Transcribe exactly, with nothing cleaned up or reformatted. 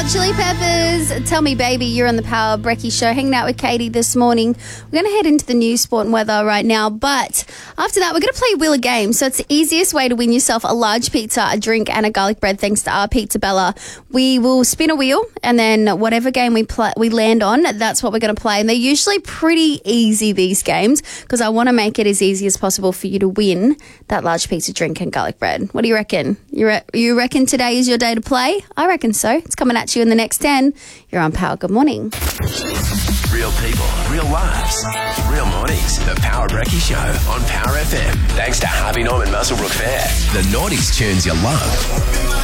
Chili Peppers, Tell Me Baby, you're on the Power Brekkie Show, hanging out with Katie this morning. We're going to head into the news, sport and weather right now, but after that, we're going to play Wheel a Game. So it's the easiest way to win yourself a large pizza, a drink and a garlic bread thanks to our Pizza Bella. We will spin a wheel and then whatever game we play, we land on, that's what we're going to play. And they're usually pretty easy, these games, because I want to make it as easy as possible for you to win that large pizza, drink and garlic bread. What do you reckon? You, re- you reckon today is your day to play? I reckon so. It's coming at you in the next ten. You're on Power. Good morning. Real people, real lives, real mornings. The Power Brekkie Show on Power F M. Thanks to Harvey Norman Muswellbrook Fair. The noughties tunes you love.